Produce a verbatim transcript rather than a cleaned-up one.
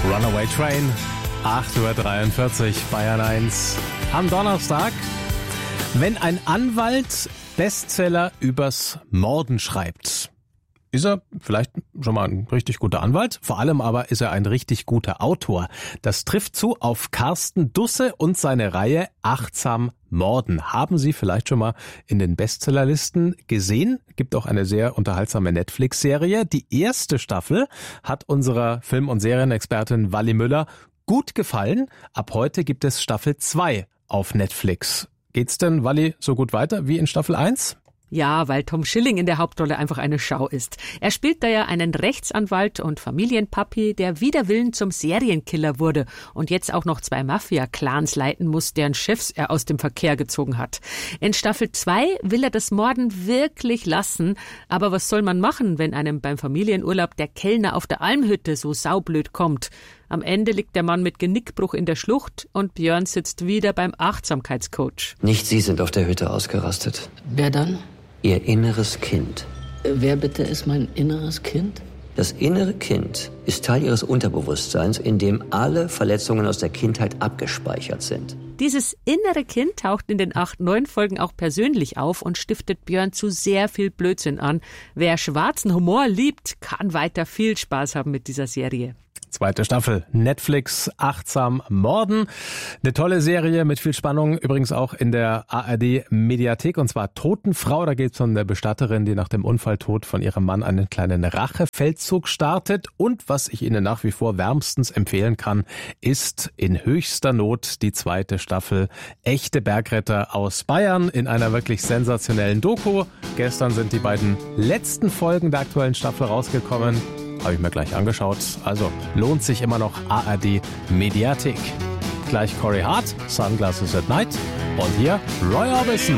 Runaway Train, acht Uhr dreiundvierzig, Bayern eins am Donnerstag. Wenn ein Anwalt Bestseller übers Morden schreibt, ist er vielleicht schon mal ein richtig guter Anwalt, vor allem aber ist er ein richtig guter Autor. Das trifft zu auf Carsten Dusse und seine Reihe Achtsam Morden. Haben Sie vielleicht schon mal in den Bestsellerlisten gesehen? Gibt auch eine sehr unterhaltsame Netflix-Serie. Die erste Staffel hat unserer Film- und Serienexpertin Wally Müller gut gefallen. Ab heute gibt es Staffel zwei auf Netflix. Geht's denn, Wally, so gut weiter wie in Staffel eins? Ja, weil Tom Schilling in der Hauptrolle einfach eine Schau ist. Er spielt da ja einen Rechtsanwalt und Familienpapi, der wider Willen zum Serienkiller wurde und jetzt auch noch zwei Mafia-Clans leiten muss, deren Chefs er aus dem Verkehr gezogen hat. In Staffel zwei will er das Morden wirklich lassen, aber was soll man machen, wenn einem beim Familienurlaub der Kellner auf der Almhütte so saublöd kommt? Am Ende liegt der Mann mit Genickbruch in der Schlucht und Björn sitzt wieder beim Achtsamkeitscoach. Nicht Sie sind auf der Hütte ausgerastet. Wer dann? Ihr inneres Kind. Wer bitte ist mein inneres Kind? Das innere Kind ist Teil Ihres Unterbewusstseins, in dem alle Verletzungen aus der Kindheit abgespeichert sind. Dieses innere Kind taucht in den acht, neun Folgen auch persönlich auf und stiftet Björn zu sehr viel Blödsinn an. Wer schwarzen Humor liebt, kann weiter viel Spaß haben mit dieser Serie. Zweite Staffel, Netflix, Achtsam Morden. Eine tolle Serie mit viel Spannung, übrigens auch in der A R D-Mediathek, und zwar Totenfrau. Da geht es um eine Bestatterin, die nach dem Unfalltod von ihrem Mann einen kleinen Rachefeldzug startet. Und was ich Ihnen nach wie vor wärmstens empfehlen kann, ist in höchster Not die zweite Staffel Echte Bergretter aus Bayern in einer wirklich sensationellen Doku. Gestern sind die beiden letzten Folgen der aktuellen Staffel rausgekommen. Habe ich mir gleich angeschaut. Also lohnt sich immer noch A R D Mediathek. Gleich Corey Hart, Sunglasses at Night. Und hier Roy Orbison.